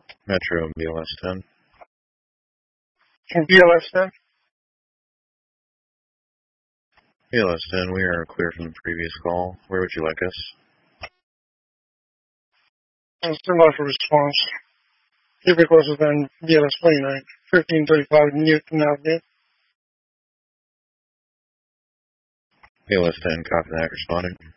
Metro BLS 10. BLS 10? BLS 10, we are clear from the previous call. Where would you like us? Still not for response. Keep it closer than BLS 29, 1535 Newton Avenue. BLS 10, copy that, responding.